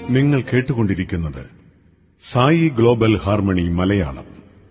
നിങ്ങൾ കേട്ടുകൊണ്ടിരിക്കുന്നത് Sai global harmony Malayalam.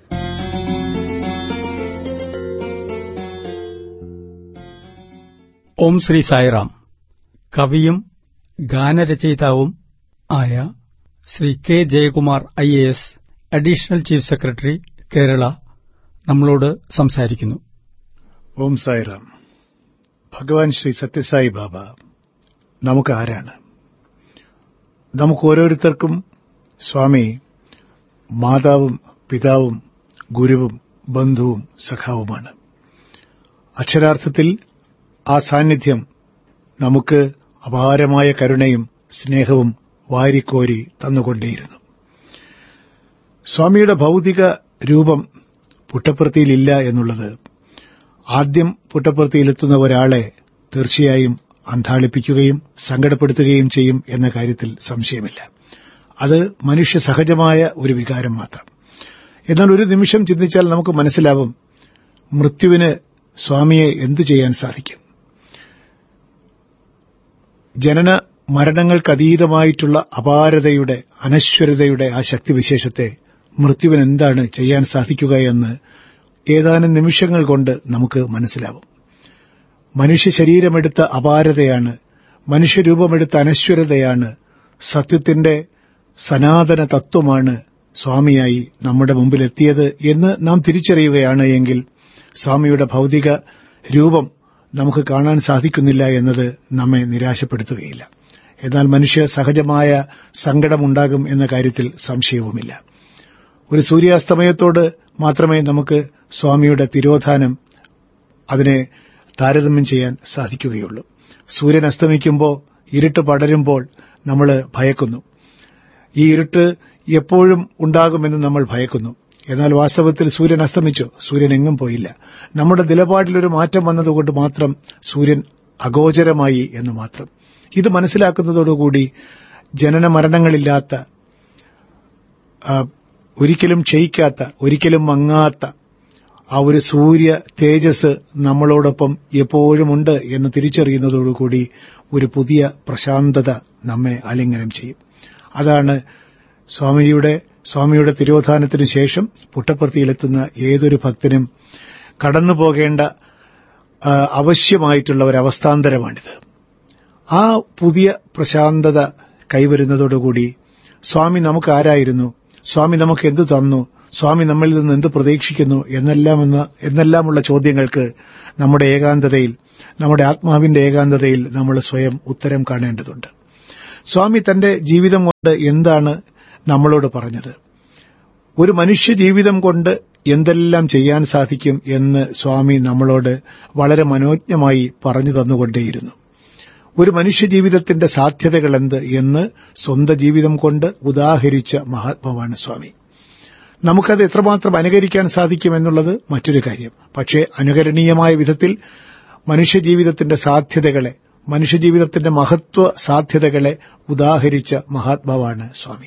ഓം ശ്രീ സായിറാം. കവിയും ഗാനരചയിതാവും ആയ Shri K Jayakumar IAS, additional chief secretary, Kerala, നമ്മളോട് സംസാരിക്കുന്നു. ഓം സായിറാം. ഭഗവാൻ ശ്രീ സത്യസായി ബാബ നമുക്ക് ആരാണ്? നമുക്ക് ഓരോരുത്തർക്കും സ്വാമി മാതാവും പിതാവും ഗുരുവും ബന്ധുവും സഖാവുമാണ്. അക്ഷരാർത്ഥത്തിൽ ആ സാന്നിധ്യം നമുക്ക് അപാരമായ കരുണയും സ്നേഹവും വാരിക്കോരി തന്നുകൊണ്ടേയിരുന്നു. സ്വാമിയുടെ ഭൌതിക രൂപം പുട്ടപ്പർത്തിയിലില്ല എന്നുള്ളത് ആദ്യം പുട്ടപ്പർത്തിയിലെത്തുന്ന ഒരാളെ തീർച്ചയായും അന്ധാളിപ്പിക്കുകയും സങ്കടപ്പെടുത്തുകയും ചെയ്യും എന്ന കാര്യത്തിൽ സംശയമില്ല. അത് മനുഷ്യ സഹജമായ ഒരു വികാരം മാത്രം. എന്നാൽ ഒരു നിമിഷം ചിന്തിച്ചാൽ നമുക്ക് മനസ്സിലാവും മൃത്യുവിന് സ്വാമിയെ എന്തു ചെയ്യാൻ സാധിക്കും. ജനന മരണങ്ങൾക്കതീതമായിട്ടുള്ള അപാരതയുടെ അനശ്വരതയുടെ ആ ശക്തിവിശേഷത്തെ മൃത്യുവിന് എന്താണ് ചെയ്യാൻ സാധിക്കുക എന്ന് ഏതാനും നിമിഷങ്ങൾ കൊണ്ട് നമുക്ക് മനസ്സിലാവും. മനുഷ്യ ശരീരമെടുത്ത അപാരതയാണ്, മനുഷ്യരൂപമെടുത്ത അനശ്വരതയാണ്, സത്യത്തിന്റെ സനാതന തത്വമാണ് സ്വാമിയായി നമ്മുടെ മുമ്പിലെത്തിയത് എന്ന് നാം തിരിച്ചറിയുകയാണ് എങ്കിൽ സ്വാമിയുടെ ഭൌതിക രൂപം നമുക്ക് കാണാൻ സാധിക്കുന്നില്ല എന്നത് നമ്മെ നിരാശപ്പെടുത്തുകയില്ല. എന്നാൽ മനുഷ്യ സഹജമായ സങ്കടമുണ്ടാകും എന്ന കാര്യത്തിൽ സംശയവുമില്ല. ഒരു സൂര്യാസ്തമയത്തോട് മാത്രമേ നമുക്ക് സ്വാമിയുടെ തിരോധാനം അതിനെ താരതമ്യം ചെയ്യാൻ സാധിക്കുകയുള്ളൂ. സൂര്യൻ അസ്തമിക്കുമ്പോൾ, ഇരുട്ട് പടരുമ്പോൾ നമ്മൾ ഭയക്കുന്നു. ഈ ഇരുട്ട് എപ്പോഴും ഉണ്ടാകുമെന്ന് നമ്മൾ ഭയക്കുന്നു. എന്നാൽ വാസ്തവത്തിൽ സൂര്യൻ അസ്തമിച്ചു, സൂര്യൻ എങ്ങും പോയില്ല. നമ്മുടെ നിലപാടിലൊരു മാറ്റം വന്നതുകൊണ്ട് മാത്രം സൂര്യൻ അഗോചരമായി എന്ന് മാത്രം. ഇത് മനസ്സിലാക്കുന്നതോടുകൂടി ജനന മരണങ്ങളില്ലാത്ത, ഒരിക്കലും ക്ഷയിക്കാത്ത, ഒരിക്കലും മങ്ങാത്ത ആ ഒരു സൂര്യ തേജസ് നമ്മളോടൊപ്പം എപ്പോഴുമുണ്ട് എന്ന് തിരിച്ചറിയുന്നതോടുകൂടി ഒരു പുതിയ പ്രശാന്തത നമ്മെ ആലിംഗനം ചെയ്യും. അതാണ് സ്വാമിയുടെ തിരോധാനത്തിനു ശേഷം പുട്ടപ്പർത്തിയിലെത്തുന്ന ഏതൊരു ഭക്തനും കടന്നുപോകേണ്ട ആവശ്യമായിട്ടുള്ള ഒരവസ്ഥാന്തരമാണിത്. ആ പുതിയ പ്രശാന്തത കൈവരുന്നതോടുകൂടി സ്വാമി നമുക്ക് ആരായിരുന്നു, സ്വാമി നമുക്ക് എന്തു തന്നു, സ്വാമി നമ്മളിൽ നിന്ന് എന്ത് പ്രതീക്ഷിക്കുന്നു എന്നെല്ലാമുള്ള ചോദ്യങ്ങൾക്ക് നമ്മുടെ ഏകാന്തതയിൽ, നമ്മുടെ ആത്മാവിന്റെ ഏകാന്തതയിൽ നമ്മൾ സ്വയം ഉത്തരം കാണേണ്ടതുണ്ട്. സ്വാമി തന്റെ ജീവിതം കൊണ്ട് എന്താണ് നമ്മളോട് പറഞ്ഞത്? ഒരു മനുഷ്യ ജീവിതം കൊണ്ട് എന്തെല്ലാം ചെയ്യാൻ സാധിക്കും എന്ന് സ്വാമി നമ്മളോട് വളരെ മനോജ്ഞമായി പറഞ്ഞു തന്നുകൊണ്ടേയിരുന്നു. ഒരു മനുഷ്യ ജീവിതത്തിന്റെ സാധ്യതകൾ എന്ത് എന്ന് സ്വന്തം ജീവിതം കൊണ്ട് ഉദാഹരിച്ച മഹാത്മാവാണ് സ്വാമി. നമുക്കത് എത്രമാത്രം അനുകരിക്കാൻ സാധിക്കുമെന്നുള്ളത് മറ്റൊരു കാര്യം. പക്ഷേ അനുകരണീയമായ വിധത്തിൽ മനുഷ്യജീവിതത്തിന്റെ സാധ്യതകളെ, മനുഷ്യജീവിതത്തിന്റെ മഹത്വ സാധ്യതകളെ ഉദാഹരിച്ച മഹാത്മാവാണ് സ്വാമി.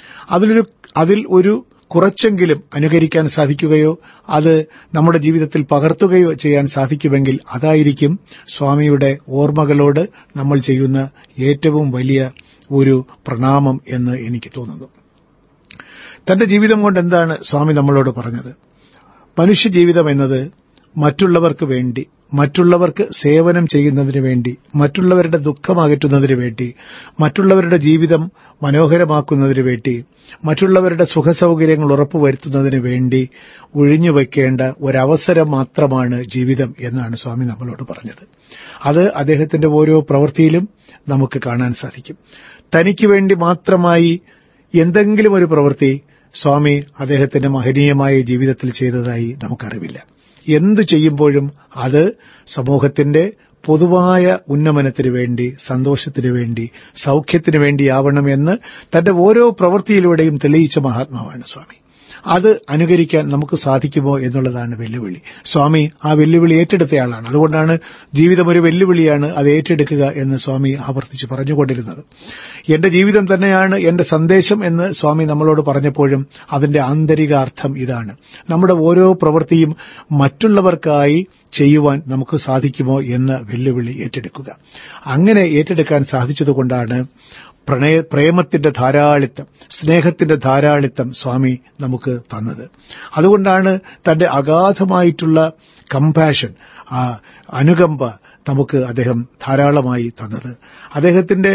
അതിൽ ഒരു കുറച്ചെങ്കിലും അനുകരിക്കാൻ സാധിക്കുകയോ അത് നമ്മുടെ ജീവിതത്തിൽ പകർത്തുകയോ ചെയ്യാൻ സാധിക്കുമെങ്കിൽ അതായിരിക്കും സ്വാമിയുടെ ഓർമ്മകളോട് നമ്മൾ ചെയ്യുന്ന ഏറ്റവും വലിയ ഒരു പ്രണാമം എന്ന് എനിക്ക് തോന്നുന്നു. തന്റെ ജീവിതം കൊണ്ട് എന്താണ് സ്വാമി നമ്മളോട് പറഞ്ഞത്? മനുഷ്യജീവിതം എന്നത് മറ്റുള്ളവർക്ക് വേണ്ടി, മറ്റുള്ളവർക്ക് സേവനം ചെയ്യുന്നതിനു വേണ്ടി, മറ്റുള്ളവരുടെ ദുഃഖമകറ്റുന്നതിനു വേണ്ടി, മറ്റുള്ളവരുടെ ജീവിതം മനോഹരമാക്കുന്നതിനു വേണ്ടി, മറ്റുള്ളവരുടെ സുഖസൌകര്യങ്ങൾ ഉറപ്പുവരുത്തുന്നതിനു വേണ്ടി ഒഴിഞ്ഞുവയ്ക്കേണ്ട ഒരവസരം മാത്രമാണ് ജീവിതം എന്നാണ് സ്വാമി നമ്മളോട് പറഞ്ഞത്. അത് അദ്ദേഹത്തിന്റെ ഓരോ പ്രവൃത്തിയിലും നമുക്ക് കാണാൻ സാധിക്കും. തനിക്ക് വേണ്ടി മാത്രമായി എന്തെങ്കിലും ഒരു പ്രവൃത്തി സ്വാമി അദ്ദേഹത്തിന്റെ മഹനീയമായ ജീവിതത്തിൽ ചെയ്തതായി നമുക്കറിവില്ല. എന്തു ചെയ്യുമ്പോഴും അത് സമൂഹത്തിന്റെ പൊതുവായ ഉന്നമനത്തിനു വേണ്ടി, സന്തോഷത്തിനു വേണ്ടി, സൌഖ്യത്തിനു വേണ്ടിയാവണമെന്ന് തന്റെ ഓരോ പ്രവൃത്തിയിലൂടെയും തെളിയിച്ച മഹാത്മാവാണ് സ്വാമി. അത് അനുകരിക്കാൻ നമുക്ക് സാധിക്കുമോ എന്നുള്ളതാണ് വെല്ലുവിളി. സ്വാമി ആ വെല്ലുവിളി ഏറ്റെടുത്തയാളാണ്. അതുകൊണ്ടാണ് ജീവിതം ഒരു വെല്ലുവിളിയാണ്, അത് ഏറ്റെടുക്കുക എന്ന് സ്വാമി ആവർത്തിച്ച് പറഞ്ഞുകൊണ്ടിരുന്നത്. എന്റെ ജീവിതം തന്നെയാണ് എന്റെ സന്ദേശം എന്ന് സ്വാമി നമ്മളോട് പറഞ്ഞപ്പോഴും അതിന്റെ ആന്തരിക അർത്ഥം ഇതാണ്. നമ്മുടെ ഓരോ പ്രവൃത്തിയും മറ്റുള്ളവർക്കായി ചെയ്യുവാൻ നമുക്ക് സാധിക്കുമോ എന്ന വെല്ലുവിളി ഏറ്റെടുക്കുക. അങ്ങനെ ഏറ്റെടുക്കാൻ സാധിച്ചതുകൊണ്ടാണ് പ്രേമത്തിന്റെ ധാരാളിത്തം, സ്നേഹത്തിന്റെ ധാരാളിത്തം സ്വാമി നമുക്ക് തന്നത്. അതുകൊണ്ടാണ് തന്റെ അഗാധമായിട്ടുള്ള കമ്പാഷൻ, അനുകമ്പ നമുക്ക് അദ്ദേഹം ധാരാളമായി തന്നത്. അദ്ദേഹത്തിന്റെ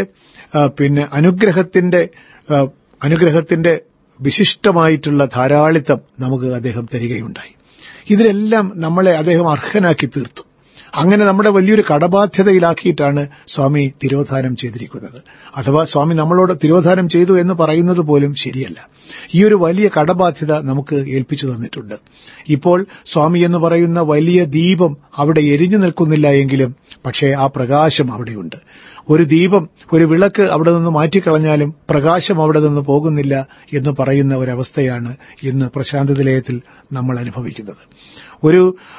അനുഗ്രഹത്തിന്റെ വിശിഷ്ടമായിട്ടുള്ള ധാരാളിത്തം നമുക്ക് അദ്ദേഹം തരികയുണ്ടായി. ഇതിലെല്ലാം നമ്മളെ അദ്ദേഹം അർഹനാക്കി തീർത്തു. അങ്ങനെ നമ്മുടെ വലിയൊരു കടബാധ്യതയിലാക്കിയിട്ടാണ് സ്വാമി തിരോധാനം ചെയ്തിരിക്കുന്നത്. അഥവാ സ്വാമി നമ്മളോട് തിരോധാനം ചെയ്തു എന്ന് പറയുന്നത് പോലും ശരിയല്ല. ഈ ഒരു വലിയ കടബാധ്യത നമുക്ക് ഏൽപ്പിച്ചു തന്നിട്ടുണ്ട്. ഇപ്പോൾ സ്വാമി എന്ന് പറയുന്ന വലിയ ദീപം അവിടെ എരിഞ്ഞു നിൽക്കുന്നില്ല എങ്കിലും പക്ഷേ ആ പ്രകാശം അവിടെയുണ്ട്. ഒരു ദീപം, ഒരു വിളക്ക് അവിടെ നിന്ന് മാറ്റിക്കളഞ്ഞാലും പ്രകാശം അവിടെ നിന്ന് പോകുന്നില്ല എന്ന് പറയുന്ന ഒരവസ്ഥയാണ് ഇന്ന് പ്രശാന്ത നിലയത്തിൽ നമ്മൾ അനുഭവിക്കുന്നത്. ഒരു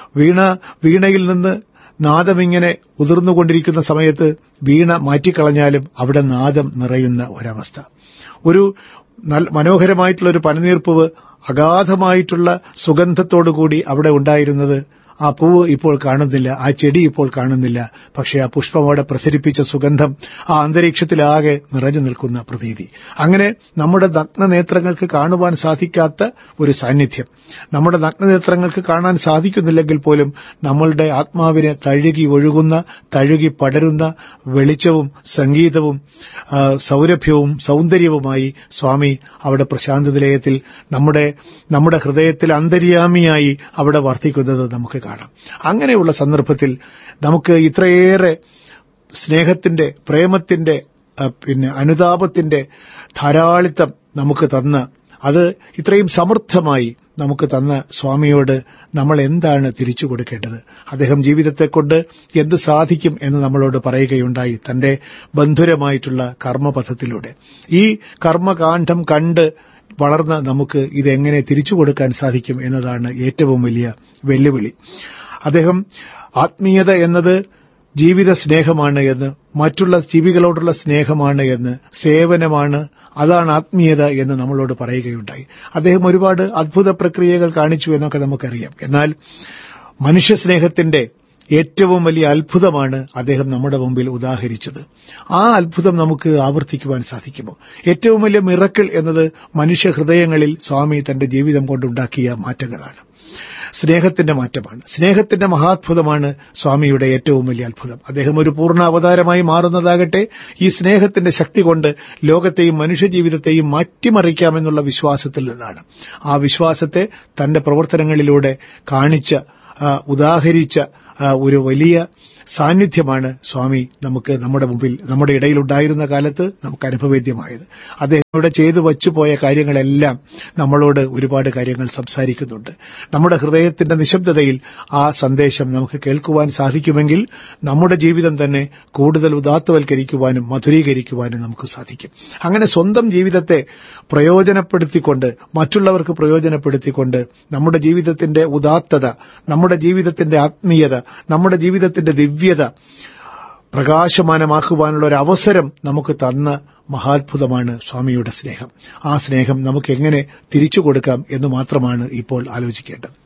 വീണയിൽ നിന്ന് നാദമിങ്ങനെ ഉതിർന്നുകൊണ്ടിരിക്കുന്ന സമയത്ത് വീണ മാറ്റിക്കളഞ്ഞാലും അവിടെ നാദം നിറയുന്ന ഒരവസ്ഥ. ഒരു മനോഹരമായിട്ടുള്ള ഒരു പനിനീർപ്പൂവ് അഗാധമായിട്ടുള്ള സുഗന്ധത്തോടുകൂടി അവിടെ ഉണ്ടായിരുന്നത് ആ പൂവ് ഇപ്പോൾ കാണുന്നില്ല, ആ ചെടി ഇപ്പോൾ കാണുന്നില്ല. പക്ഷേ ആ പുഷ്പം അവിടെ പ്രസരിപ്പിച്ച സുഗന്ധം ആ അന്തരീക്ഷത്തിലാകെ നിറഞ്ഞു നിൽക്കുന്ന പ്രതീതി. അങ്ങനെ നമ്മുടെ നഗ്നനേത്രങ്ങൾക്ക് കാണുവാൻ സാധിക്കാത്ത ഒരു സാന്നിധ്യം, നമ്മുടെ നഗ്നനേത്രങ്ങൾക്ക് കാണാൻ സാധിക്കുന്നില്ലെങ്കിൽ പോലും നമ്മളുടെ ആത്മാവിനെ തഴുകി ഒഴുകുന്ന, തഴുകി പടരുന്ന വെളിച്ചവും സംഗീതവും സൗരഭ്യവും സൗന്ദര്യവുമായി സ്വാമി അവിടെ പ്രശാന്ത നിലയത്തിൽ നമ്മുടെ ഹൃദയത്തിൽ അന്തര്യാമിയായി അവിടെ വർത്തിക്കുന്നത് നമുക്ക് കാണാം. അങ്ങനെയുള്ള സന്ദർഭത്തിൽ നമുക്ക് ഇത്രയേറെ സ്നേഹത്തിന്റെ, പ്രേമത്തിന്റെ, അനുതാപത്തിന്റെ ധാരാളിത്തം നമുക്ക് തന്ന, അത് ഇത്രയും സമൃദ്ധമായി നമുക്ക് തന്ന സ്വാമിയോട് നമ്മൾ എന്താണ് തിരിച്ചു കൊടുക്കേണ്ടത്? അദ്ദേഹം ജീവിതത്തെക്കൊണ്ട് എന്ത് സാധിക്കും എന്ന് നമ്മളോട് പറയുകയുണ്ടായി തന്റെ ബന്ധുരമായിട്ടുള്ള കർമ്മപഥത്തിലൂടെ. ഈ കർമ്മകാന്ഡം കണ്ട് വളർന്ന് നമുക്ക് ഇതെങ്ങനെ തിരിച്ചു കൊടുക്കാൻ സാധിക്കും എന്നതാണ് ഏറ്റവും വലിയ വെല്ലുവിളി. അദ്ദേഹം ആത്മീയത എന്നത് ജീവിത സ്നേഹമാണ് എന്ന്, മറ്റുള്ള ജീവികളോടുള്ള സ്നേഹമാണ് എന്ന്, സേവനമാണ്, അതാണ് ആത്മീയത എന്ന് നമ്മളോട് പറയുകയുണ്ടായി. അദ്ദേഹം ഒരുപാട് അദ്ഭുത പ്രക്രിയകൾ കാണിച്ചു എന്നൊക്കെ നമുക്കറിയാം. എന്നാൽ മനുഷ്യസ്നേഹത്തിന്റെ ഏറ്റവും വലിയ അത്ഭുതമാണ് അദ്ദേഹം നമ്മുടെ മുമ്പിൽ ഉദാഹരിച്ചത്. ആ അത്ഭുതം നമുക്ക് ആവർത്തിക്കുവാൻ സാധിക്കുമോ? ഏറ്റവും വലിയ മിറക്കിൾ എന്നത് മനുഷ്യ ഹൃദയങ്ങളിൽ സ്വാമി തന്റെ ജീവിതം കൊണ്ടുണ്ടാക്കിയ മാറ്റങ്ങളാണ്. സ്നേഹത്തിന്റെ മാറ്റമാണ്. സ്നേഹത്തിന്റെ മഹാത്ഭുതമാണ് സ്വാമിയുടെ ഏറ്റവും വലിയ അത്ഭുതം. അദ്ദേഹം ഒരു പൂർണ്ണ അവതാരമായി മാറുന്നതാകട്ടെ ഈ സ്നേഹത്തിന്റെ ശക്തി കൊണ്ട് ലോകത്തെയും മനുഷ്യജീവിതത്തെയും മാറ്റിമറിക്കാമെന്നുള്ള വിശ്വാസത്തിൽ നിന്നാണ്. ആ വിശ്വാസത്തെ തന്റെ പ്രവർത്തനങ്ങളിലൂടെ കാണിച്ച, ഉദാഹരിച്ച ഒരു വലിയ സാന്നിധ്യമാണ് സ്വാമി നമുക്ക് നമ്മുടെ മുമ്പിൽ, നമ്മുടെ ഇടയിലുണ്ടായിരുന്ന കാലത്ത് നമുക്ക് അനുഭവേദ്യമായത്. അദ്ദേഹം ഇവിടെ ചെയ്തു വച്ചുപോയ കാര്യങ്ങളെല്ലാം നമ്മളോട് ഒരുപാട് കാര്യങ്ങൾ സംസാരിക്കുന്നുണ്ട്. നമ്മുടെ ഹൃദയത്തിന്റെ നിശബ്ദതയിൽ ആ സന്ദേശം നമുക്ക് കേൾക്കുവാൻ സാധിക്കുമെങ്കിൽ നമ്മുടെ ജീവിതം തന്നെ കൂടുതൽ ഉദാത്തവൽക്കരിക്കുവാനും മധുരീകരിക്കുവാനും നമുക്ക് സാധിക്കും. അങ്ങനെ സ്വന്തം ജീവിതത്തെ പ്രയോജനപ്പെടുത്തിക്കൊണ്ട്, മറ്റുള്ളവർക്ക് പ്രയോജനപ്പെടുത്തിക്കൊണ്ട് നമ്മുടെ ജീവിതത്തിന്റെ ഉദാത്തത, നമ്മുടെ ജീവിതത്തിന്റെ ആത്മീയത, നമ്മുടെ ജീവിതത്തിന്റെ ദിവ്യത പ്രകാശമാനമാക്കുവാനുള്ള ഒരു അവസരം നമുക്ക് തന്ന മഹാത്ഭുതമാണ് സ്വാമിയുടെ സ്നേഹം. ആ സ്നേഹം നമുക്ക് എങ്ങനെ തിരിച്ചു കൊടുക്കാം എന്ന് മാത്രമാണ് ഇപ്പോൾ ആലോചിക്കേണ്ടത്.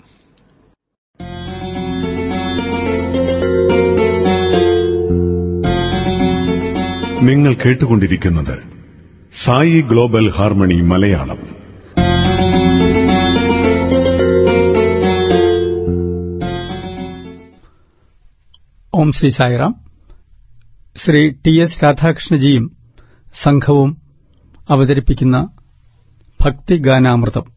നിങ്ങൾ കേട്ടുകൊണ്ടിരിക്കുന്നത് സായി ഗ്ലോബൽ ഹാർമണി മലയാളം. ഓം ശ്രീ സായിറാം. ശ്രീ ടി എസ് രാധാകൃഷ്ണജിയും സംഘവും അവതരിപ്പിക്കുന്ന ഭക്തിഗാനാമൃതം.